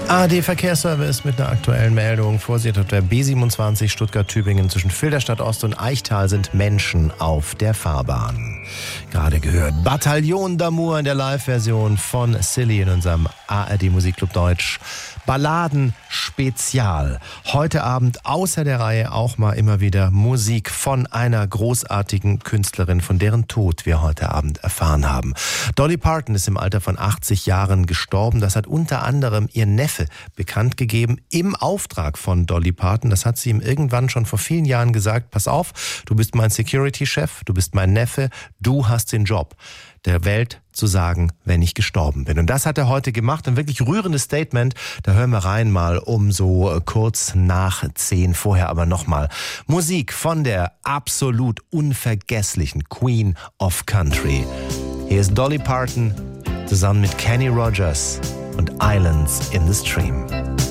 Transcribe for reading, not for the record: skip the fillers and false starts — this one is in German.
ARD Verkehrsservice mit einer aktuellen Meldung. Vorsicht, auf der B27 Stuttgart-Tübingen zwischen Filderstadt Ost und Eichtal sind Menschen auf der Fahrbahn. Gerade gehört Bataillon d'Amour in der Live-Version von Silly in unserem ARD Musikclub Deutsch. Balladen Spezial. Heute Abend außer der Reihe auch mal immer wieder Musik von einer großartigen Künstlerin, von deren Tod wir heute Abend erfahren haben. Dolly Parton ist im Alter von 80 Jahren gestorben. Das hat unter anderem ihr Neffe bekannt gegeben im Auftrag von Dolly Parton. Das hat sie ihm irgendwann schon vor vielen Jahren gesagt. Pass auf, du bist mein Security-Chef, du bist mein Neffe, du hast den Job, der Welt zu sagen, wenn ich gestorben bin. Und das hat er heute gemacht, ein wirklich rührendes Statement. Da hören wir rein mal um so kurz nach 10, vorher aber nochmal Musik von der absolut unvergesslichen Queen of Country. Hier ist Dolly Parton zusammen mit Kenny Rogers und Islands in the Stream.